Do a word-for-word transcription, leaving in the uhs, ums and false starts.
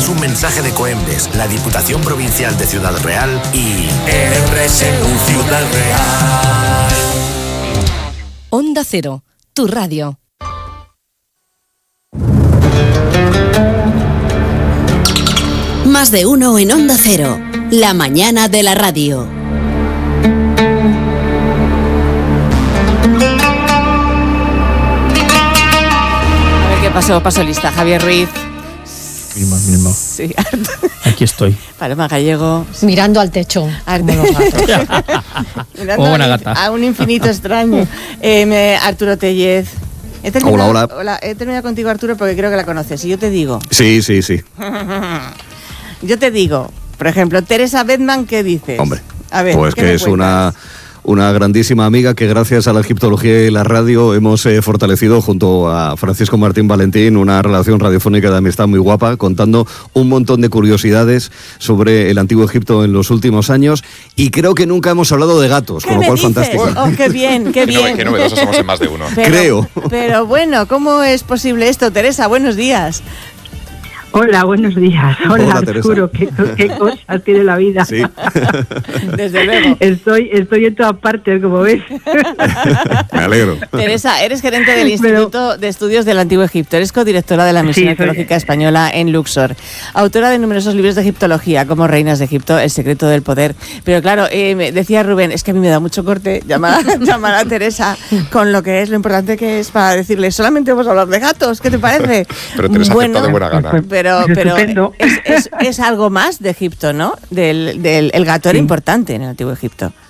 es un mensaje de Coembes, la Diputación Provincial de Ciudad Real y R S U Ciudad Real. Onda Cero, tu radio. Más de uno en Onda Cero, la mañana de la radio. A ver qué pasó, pasó lista, Javier Ruiz. Mismo, mismo. Sí. Aquí estoy. Paloma Gallego. Mirando al techo, como los gatos. Mirando Oh, buena a, gata. a un infinito extraño. Eh, me- Arturo Tellez. He terminado- Hola, hola. He terminado contigo, Arturo, porque creo que la conoces. Y yo te digo, Sí, sí, sí. yo te digo, por ejemplo, Teresa Bedman, ¿qué dices? Hombre, A ver, pues ¿qué que me es cuentas? una, una grandísima amiga que gracias a la egiptología y la radio hemos eh, fortalecido junto a Francisco Martín Valentín una relación radiofónica de amistad muy guapa, contando un montón de curiosidades sobre el antiguo Egipto en los últimos años, y creo que nunca hemos hablado de gatos, ¿Qué con lo me cual dices? fantástico. Oh, qué bien, qué Qué, no- bien. qué novedosos somos en más de uno. Pero- Creo. Pero bueno, ¿cómo es posible esto, Teresa? Buenos días. Hola, buenos días. Hola, Hola, Teresa. Arturo. ¿Qué, qué cosas tiene la vida? Sí. Desde luego. Estoy, estoy en todas partes, como ves. Me alegro. Teresa, eres gerente del Pero- Instituto de Estudios del Antiguo Egipto, eres codirectora de la Misión Sí, soy- Arqueológica Española en Luxor, autora de numerosos libros de egiptología, como Reinas de Egipto, El secreto del poder. Pero claro, eh, me decía Rubén, es que a mí me da mucho corte llamar, a- llamar a Teresa con lo que es, lo importante que es para decirle, solamente vamos a hablar de gatos, ¿qué te parece? Pero Teresa acepta de buena gana. Pues- Pero, pues pero estupendo. es, es- es algo más de Egipto, ¿no? Del, del- el gato era Sí. importante en el Antiguo Egipto.